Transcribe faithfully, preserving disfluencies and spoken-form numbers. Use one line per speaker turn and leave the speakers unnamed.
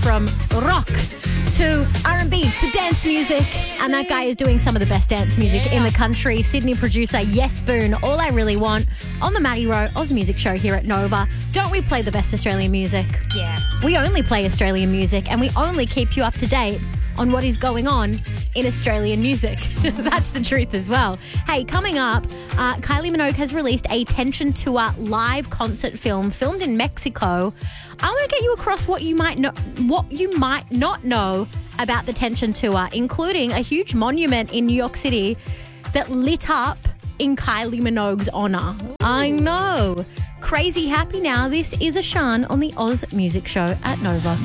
from rock to R and B to dance music. And that guy is doing some of the best dance music yeah. in the country. Sydney producer Yes Boone, All I Really Want, on the Maddie Rowe Oz Music Show here at Nova. Don't we play the best Australian music?
Yeah.
We only play Australian music, and we only keep you up to date on what is going on in Australian music. That's the truth as well. Hey, coming up, uh, Kylie Minogue has released a Tension Tour live concert film filmed in Mexico. I want to get you across what you might know, what you might not know about the Tension Tour, including a huge monument in New York City that lit up in Kylie Minogue's honour. I know. Crazy happy now. This is Ashan on the Oz Music Show at Nova.